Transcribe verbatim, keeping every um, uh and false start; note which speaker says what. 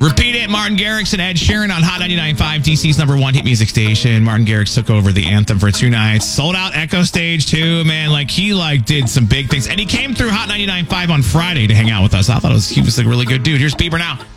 Speaker 1: Repeat It, Martin Garrix and Ed Sheeran on Hot ninety-nine point five, D C's number one hit music station. Martin Garrix took over the anthem for two nights. Sold out Echo Stage too, man. Like, he like did some big things. And he came through Hot ninety-nine point five on Friday to hang out with us. I thought it was, he was a really good dude. Here's Bieber now.